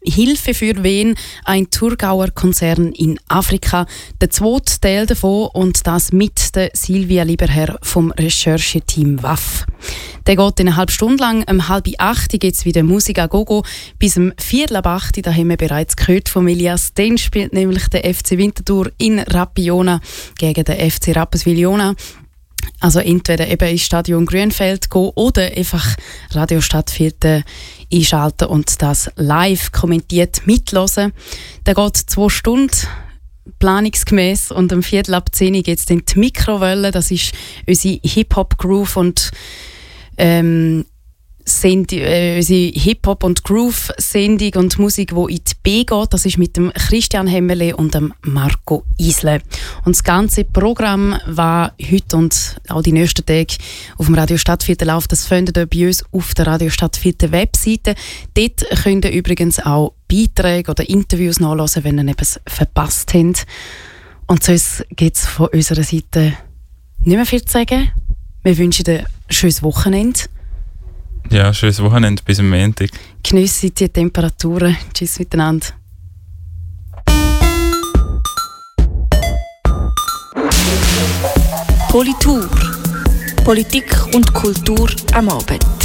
Hilfe für wen? Ein Thurgauer Konzern in Afrika. Der zweite Teil davon und das mit der Silvia Lieberherr vom Rechercheteam WAF. Der geht eine halbe Stunde lang. Um 7:30 geht es wieder Musik à Gogo. Bis 7:45, da haben wir bereits gehört von Elias. Dann spielt nämlich der FC Winterthur in Rappiona gegen den FC Rapperswil-Jona. Also entweder eben ins Stadion Grünfeld gehen oder einfach Radio Stadtviertel einschalten und das live kommentiert mithören. Der geht 2 Stunden planungsgemäß und um 9:45 geht es dann die Mikrowelle. Das ist unsere Hip-Hop-Groove und unsere Hip-Hop- und Groove-Sendung und Musik, die in die B geht. Das ist mit dem Christian Hemmerle und dem Marco Isle. Und das ganze Programm, das heute und auch die nächsten Tage auf dem Radio Stadtviertel läuft, das findet ihr bei uns auf der Radio Stadtviertel Webseite. Dort könnt ihr übrigens auch Beiträge oder Interviews nachhören, wenn ihr etwas verpasst habt. Und sonst gibt es von unserer Seite nicht mehr viel zu sagen. Wir wünschen dir ein schönes Wochenende. Ja, schönes Wochenende bis am Montag. Geniessen die Temperaturen. Tschüss miteinander. Politur. Politik und Kultur am Abend.